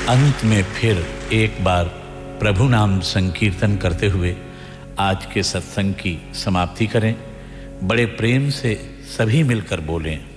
अंत में फिर एक बार प्रभु नाम संकीर्तन करते हुए आज के सत्संग की समाप्ति करें। बड़े प्रेम से सभी मिलकर बोलें।